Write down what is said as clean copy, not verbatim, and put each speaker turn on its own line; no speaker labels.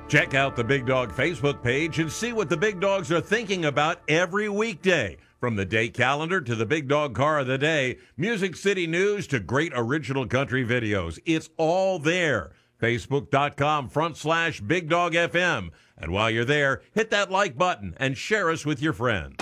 Check out the Big Dog Facebook page and see what the Big Dogs are thinking about every weekday. From the day calendar to the Big Dog Car of the Day, Music City News to great original country videos. It's all there. Facebook.com/Big Dog FM. And while you're there, hit that like button and share us with your friends.